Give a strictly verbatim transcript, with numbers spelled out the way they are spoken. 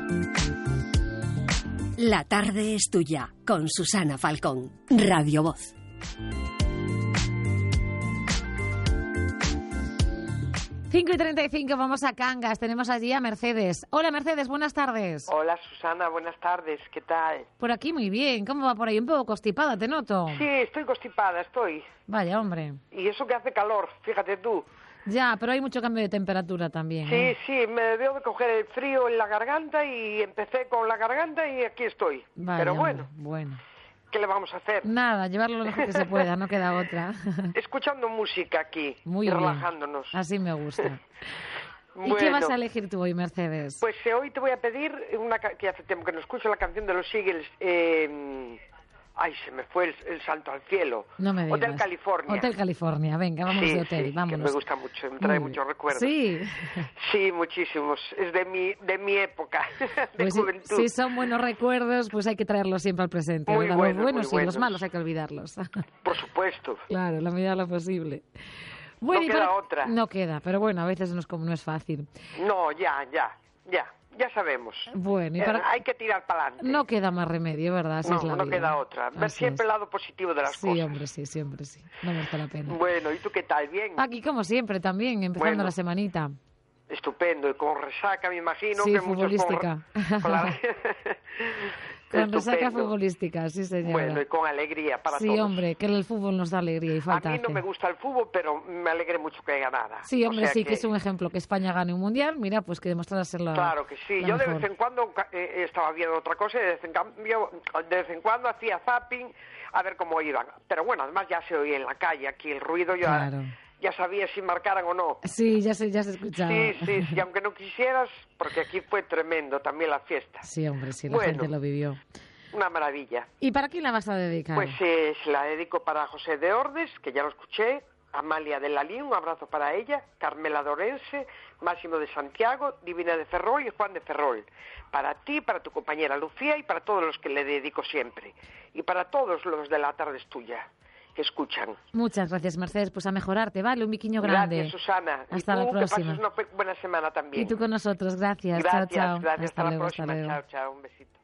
La tarde es tuya, con Susana Falcón, Radio Voz. cinco y treinta y cinco, vamos a Cangas. Tenemos allí a Mercedes. Hola, Mercedes, buenas tardes. Hola, Susana, buenas tardes. ¿Qué tal? Por aquí muy bien. ¿Cómo va por ahí? Un poco constipada, te noto. Sí, estoy constipada, estoy. Vaya, hombre. Y eso que hace calor, fíjate tú. Ya, pero hay mucho cambio de temperatura también. Sí, ¿eh? sí, me debió de coger el frío en la garganta y empecé con la garganta y aquí estoy. Vaya, pero bueno, hombre, bueno. ¿qué le vamos a hacer? Nada, llevarlo lo mejor que se pueda, no queda otra. Escuchando música aquí, Muy y bien. relajándonos. Así me gusta. Bueno, ¿Y qué vas a elegir tú hoy, Mercedes? Pues eh, hoy te voy a pedir, una ca- que hace tiempo que no escucho la canción de los Eagles, eh, ay, se me fue el, el salto al cielo. No me digas. Hotel California. Hotel California, venga, vamos sí, de hotel, sí, vámonos. que me gusta mucho, me trae Muy muchos bien. recuerdos. Sí. Sí, muchísimos. Es de mi de mi época, de Pues si, juventud. si son buenos recuerdos, pues hay que traerlos siempre al presente. Muy ¿verdad? buenos, los buenos muy y los buenos. malos hay que olvidarlos. Por supuesto. Claro, en la medida de lo posible. No y queda para- otra. No queda, pero bueno, a veces no es, como, no es fácil. No, ya, ya, ya, ya sabemos. Bueno, y Eh, para... Hay que tirar para adelante. No queda más remedio, ¿verdad? Así no, es la no vida. queda otra. Ver Así siempre es. el lado positivo de las Sí, cosas. hombre, sí, siempre sí. No merece la pena. Bueno, ¿y tú qué tal? ¿Bien? Aquí como siempre también, empezando Bueno. la semanita. Estupendo. Y con resaca, me imagino Sí, que muchos con... futbolística. con la- Con resaca Estupendo. futbolística, sí señora. Bueno, y con alegría para sí, todos. hombre, que el fútbol nos da alegría y A falta mí no hace. me gusta el fútbol, pero me alegré mucho que ganara. Sí, O hombre, sea sí, que... es un ejemplo que España gane un mundial. Mira, pues que demostrara ser la Claro que sí. la Yo de mejor. vez en cuando eh, estaba viendo otra cosa y de vez en cambio, de vez en cuando hacía zapping a ver cómo iban. Pero bueno, además ya se oía en la calle aquí el ruido, ya, Claro. ya sabía si marcaran o no. Sí, ya se, ya se escuchaba. Sí, sí, sí, aunque no quisieras, porque aquí fue tremendo también la fiesta. Sí, hombre, sí, la Bueno. gente lo vivió. Una maravilla. ¿Y para quién la vas a dedicar? Pues eh, se la dedico para José de Ordes, que ya lo escuché, Amalia de Lalín, un abrazo para ella, Carmela Dorense, Máximo de Santiago, Divina de Ferrol y Juan de Ferrol. Para ti, para tu compañera Lucía y para todos los que le dedico siempre. Y para todos los de La Tarde es Tuya, que escuchan. Muchas gracias, Mercedes. Pues a mejorarte, ¿vale? Un biquiño grande. Gracias, Susana. Hasta y tú, la próxima. que pases una buena semana también. Y tú con nosotros. Gracias. Gracias, chao, chao. gracias. Hasta, la luego, próxima. hasta luego. Chao, chao. Un besito.